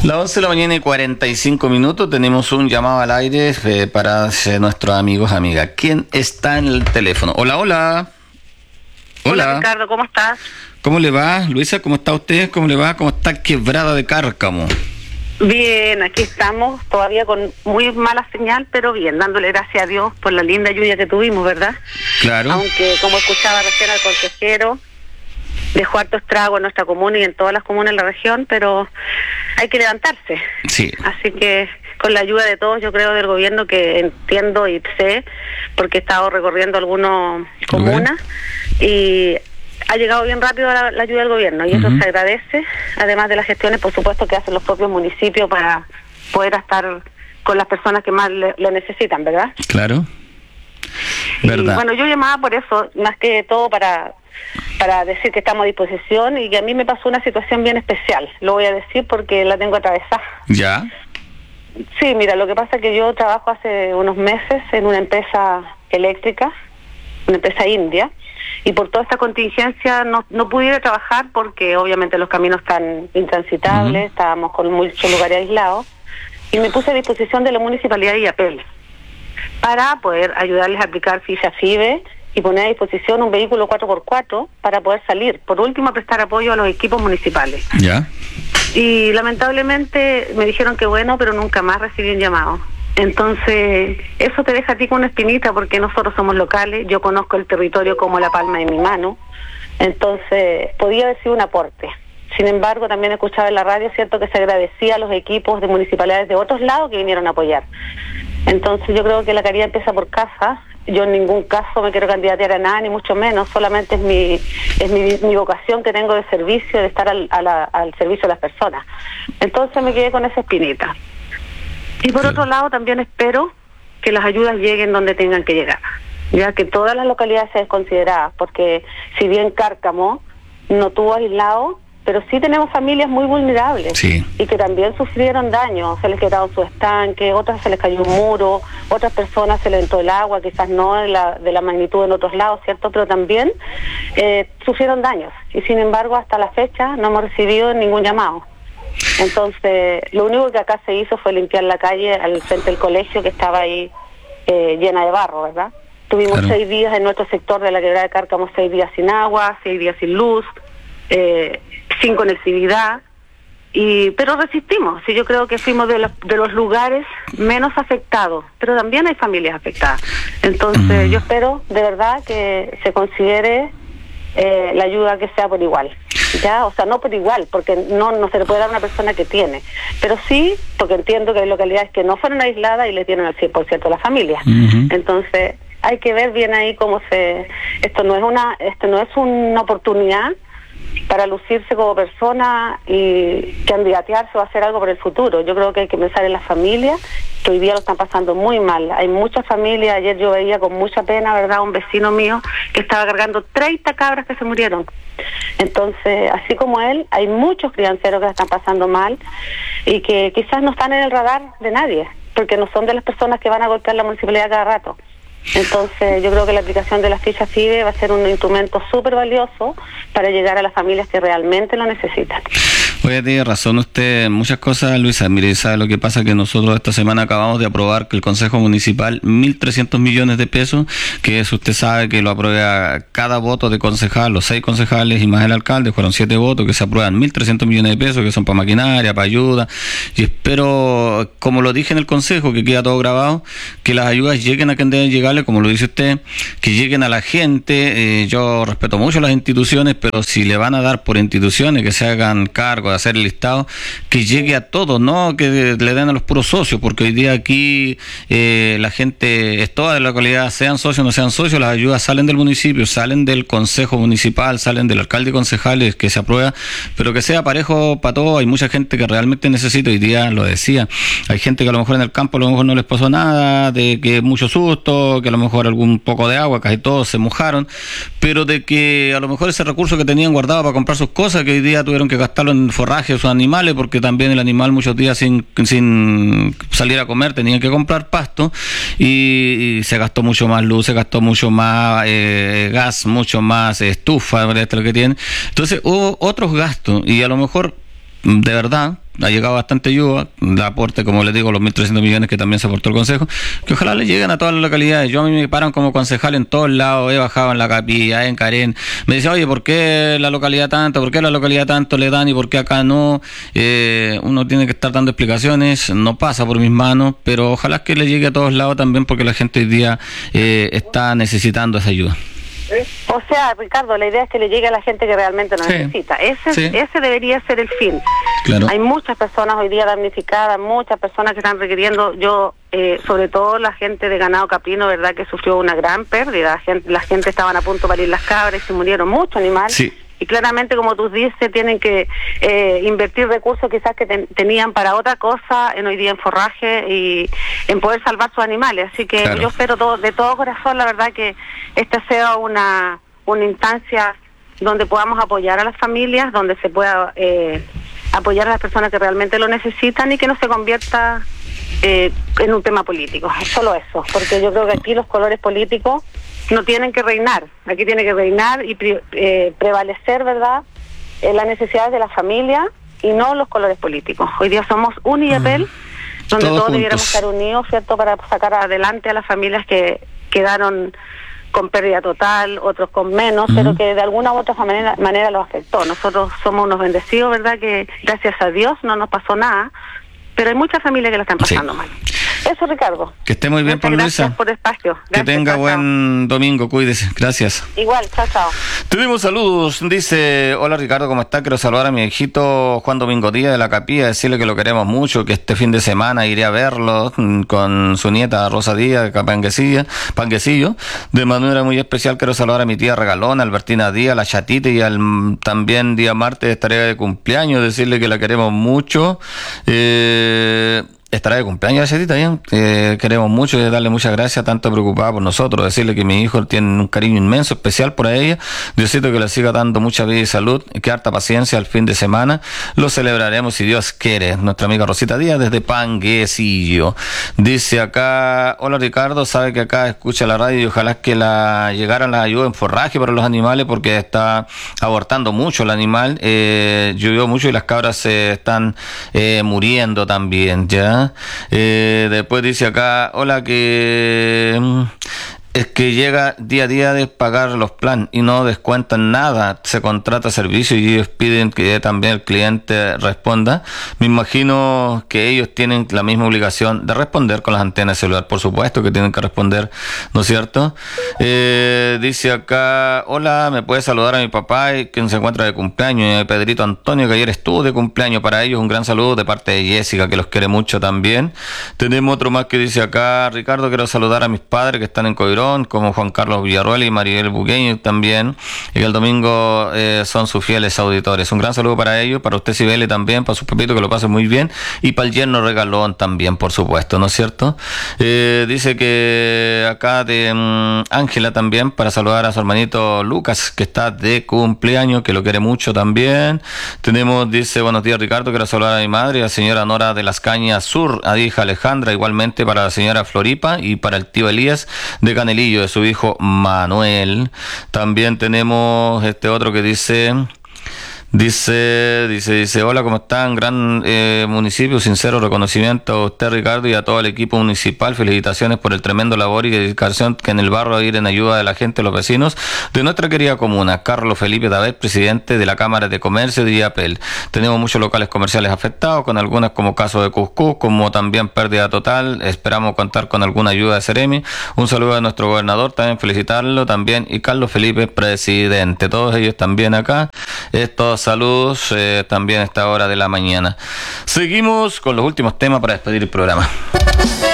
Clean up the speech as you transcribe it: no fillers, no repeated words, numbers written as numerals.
Las 11 de la mañana y 45 minutos, tenemos un llamado al aire para nuestros amigos, amigas. ¿Quién está en el teléfono? Hola, hola. Hola, Ricardo, ¿cómo estás? ¿Cómo le va? Luisa, ¿cómo está usted? ¿Cómo le va? ¿Cómo está Quebrada de Cárcamo? Bien, aquí estamos, todavía con muy mala señal, pero bien, dándole gracias a Dios por la linda lluvia que tuvimos, ¿verdad? Claro. Aunque, como escuchaba recién al consejero, dejó harto estrago en nuestra comuna y en todas las comunas de la región, pero hay que levantarse. Sí. Así que, con la ayuda de todos, yo creo, del gobierno, que entiendo y sé, porque he estado recorriendo algunas comunas, y ha llegado bien rápido la ayuda del gobierno, y eso se agradece, además de las gestiones, por supuesto, que hacen los propios municipios para poder estar con las personas que más lo necesitan, ¿verdad? Claro. ¿Verdad? Y, bueno, yo llamaba por eso, más que todo para decir que estamos a disposición, y que a mí me pasó una situación bien especial. Lo voy a decir porque la tengo atravesada. ¿Ya? Sí, mira, lo que pasa es que yo trabajo hace unos meses en una empresa eléctrica, una empresa india, y por toda esta contingencia no pude ir a trabajar porque obviamente los caminos están intransitables, estábamos con muchos lugares aislados, y me puse a disposición de la Municipalidad de Illapel para poder ayudarles a aplicar ficha FIBE y poner a disposición un vehículo 4x4 para poder salir, por último, a prestar apoyo a los equipos municipales. ¿Ya? Y lamentablemente me dijeron que bueno, pero nunca más recibí un llamado. Entonces, eso te deja a ti con una espinita, porque nosotros somos locales, yo conozco el territorio como la palma de mi mano, entonces podía haber sido un aporte. Sin embargo, también escuchaba en la radio, cierto, que se agradecía a los equipos de municipalidades de otros lados que vinieron a apoyar. Entonces yo creo que la caridad empieza por casa. Yo en ningún caso me quiero candidatear a nada, ni mucho menos, solamente es mi vocación que tengo de servicio, de estar al servicio de las personas. Entonces me quedé con esa espinita. Y por otro lado, también espero que las ayudas lleguen donde tengan que llegar, ya que todas las localidades sean consideradas, porque si bien Cárcamo no tuvo aislado, pero sí tenemos familias muy vulnerables, sí, y que también sufrieron daño, se les quedaron su estanque, otras se les cayó un muro, otras personas se les entró el agua, quizás no de la magnitud en otros lados, ¿cierto? Pero también sufrieron daños, y sin embargo hasta la fecha no hemos recibido ningún llamado. Entonces, lo único que acá se hizo fue limpiar la calle al frente del colegio, que estaba ahí llena de barro, ¿verdad? Tuvimos 6 días en nuestro sector de la Quebrada de Cárcamo, 6 días sin agua, 6 días sin luz, sin conectividad, pero resistimos. Sí, yo creo que fuimos de los lugares menos afectados, pero también hay familias afectadas. Entonces yo espero de verdad que se considere la ayuda que sea por igual, ya, o sea, no por igual, porque no se le puede dar a una persona que tiene, pero sí, porque entiendo que hay localidades que no fueron aisladas y le tienen al 100% a las familias. Entonces hay que ver bien ahí cómo esto no es una oportunidad para lucirse como persona y candidatearse o hacer algo por el futuro. Yo creo que hay que pensar en las familias, que hoy día lo están pasando muy mal. Hay muchas familias, ayer yo veía con mucha pena, ¿verdad?, un vecino mío que estaba cargando 30 cabras que se murieron. Entonces, así como él, hay muchos crianceros que la están pasando mal y que quizás no están en el radar de nadie, porque no son de las personas que van a golpear la municipalidad cada rato. Entonces yo creo que la aplicación de las fichas FIBE va a ser un instrumento súper valioso para llegar a las familias que realmente lo necesitan. Oye, tiene razón usted en muchas cosas, Luisa. Mire, ¿sabe lo que pasa? Que nosotros esta semana acabamos de aprobar que el Consejo Municipal 1.300 millones de pesos, que eso usted sabe que lo aprueba cada voto de concejal, los 6 concejales y más el alcalde, fueron 7 votos, que se aprueban 1.300 millones de pesos, que son para maquinaria, para ayuda, y espero, como lo dije en el Consejo, que queda todo grabado, que las ayudas lleguen a quien deben llegarle, como lo dice usted, que lleguen a la gente. Yo respeto mucho las instituciones, pero si le van a dar por instituciones, que se hagan cargo de hacer el listado, que llegue a todos, no que le den a los puros socios, porque hoy día aquí la gente es toda de la localidad, sean socios o no sean socios, las ayudas salen del municipio, salen del consejo municipal, salen del alcalde y concejales, que se aprueba, pero que sea parejo para todos. Hay mucha gente que realmente necesita, hoy día lo decía, hay gente que a lo mejor en el campo a lo mejor no les pasó nada, de que mucho susto, que a lo mejor algún poco de agua, casi todos se mojaron, pero de que a lo mejor ese recurso que tenían guardado para comprar sus cosas, que hoy día tuvieron que gastarlo en forraje a sus animales, porque también el animal muchos días sin salir a comer tenían que comprar pasto, y se gastó mucho más luz, se gastó mucho más gas, mucho más estufa, esto es lo que tienen. Entonces hubo otros gastos, y a lo mejor de verdad ha llegado bastante ayuda, el aporte, como les digo, los 1.300 millones que también se aportó el Consejo, que ojalá le lleguen a todas las localidades. Yo a mí me paran como concejal en todos lados, he bajado en La Capilla, en Carén, me dice, oye, ¿por qué la localidad tanto? ¿Por qué la localidad tanto le dan y por qué acá no? Uno tiene que estar dando explicaciones, no pasa por mis manos, pero ojalá que le llegue a todos lados también, porque la gente hoy día está necesitando esa ayuda. O sea, Ricardo, la idea es que le llegue a la gente que realmente lo necesita. Ese debería ser el fin. Claro. Hay muchas personas hoy día damnificadas, muchas personas que están requiriendo, sobre todo la gente de ganado caprino, ¿verdad?, que sufrió una gran pérdida. La gente estaban a punto de parir las cabras y se murieron muchos animales. Sí. Y claramente, como tú dices, tienen que invertir recursos quizás que tenían para otra cosa, hoy día en forraje y en poder salvar sus animales. Así que claro, yo espero de todo corazón, la verdad, que esta sea una instancia donde podamos apoyar a las familias, donde se pueda apoyar a las personas que realmente lo necesitan y que no se convierta en un tema político. Solo eso, porque yo creo que aquí los colores políticos no tienen que reinar. Aquí tiene que reinar y prevalecer, ¿verdad?, las necesidades de la familia y no los colores políticos. Hoy día somos un IEPEL, donde todos debiéramos estar unidos, ¿cierto?, para sacar adelante a las familias que quedaron con pérdida total, otros con menos, pero que de alguna u otra manera los afectó. Nosotros somos unos bendecidos, ¿verdad?, que gracias a Dios no nos pasó nada, pero hay muchas familias que la están pasando mal. Eso, Ricardo. Que esté muy bien, por Luisa. Gracias por el espacio. Que tenga buen domingo, cuídese. Gracias. Igual, chao. Tuvimos saludos. Dice, hola Ricardo, ¿cómo está? Quiero saludar a mi hijito Juan Domingo Díaz de La Capilla, decirle que lo queremos mucho, que este fin de semana iré a verlo con su nieta Rosa Díaz de Panguecillo. De manera muy especial quiero saludar a mi tía Regalona, Albertina Díaz, la Chatita, y también día martes estaré de cumpleaños, decirle que la queremos mucho. Estará de cumpleaños ese día también, queremos mucho y darle muchas gracias, tanto preocupada por nosotros, decirle que mi hijo tiene un cariño inmenso, especial por ella, Diosito que le siga dando mucha vida y salud, que harta paciencia al fin de semana, lo celebraremos si Dios quiere. Nuestra amiga Rosita Díaz desde Panguecillo, dice acá, hola Ricardo, sabe que acá escucha la radio y ojalá que llegaran las ayudas en forraje para los animales porque está abortando mucho el animal, llovió mucho y las cabras se están muriendo también, ¿ya? Después dice acá, hola, que es que llega día a día de pagar los planes y no descuentan nada, se contrata servicio y ellos piden que también el cliente responda. Me imagino que ellos tienen la misma obligación de responder con las antenas celular, por supuesto que tienen que responder, ¿no es cierto? Dice acá, hola, ¿me puede saludar a mi papá quien se encuentra de cumpleaños? Y a Pedrito Antonio, que ayer estuvo de cumpleaños, para ellos un gran saludo de parte de Jessica, que los quiere mucho también. Tenemos otro más que dice acá, Ricardo, quiero saludar a mis padres que están en Coirón, como Juan Carlos Villarruel y Maribel Bugueño también, y el domingo son sus fieles auditores. Un gran saludo para ellos, para usted Sibeli también, para sus pepitos que lo pasen muy bien, y para el yerno Regalón también, por supuesto, ¿no es cierto? Dice que acá de Ángela también, para saludar a su hermanito Lucas, que está de cumpleaños, que lo quiere mucho también. Tenemos, dice, buenos días Ricardo, quiero saludar a mi madre, a la señora Nora de las Cañas Sur, a hija Alejandra, igualmente para la señora Floripa y para el tío Elías de Canelillo, de su hijo Manuel. También tenemos este otro que dice, hola, ¿cómo están? Gran municipio, sincero reconocimiento a usted Ricardo y a todo el equipo municipal, felicitaciones por el tremendo labor y dedicación que en el barrio a ir en ayuda de la gente, los vecinos de nuestra querida comuna. Carlos Felipe David, presidente de la Cámara de Comercio de IAPEL. Tenemos muchos locales comerciales afectados, con algunas como caso de Cuscú, como también pérdida total, esperamos contar con alguna ayuda de Ceremi. Un saludo a nuestro gobernador, también felicitarlo también, y Carlos Felipe, presidente, todos ellos también acá, estos saludos también a esta hora de la mañana. Seguimos con los últimos temas para despedir el programa.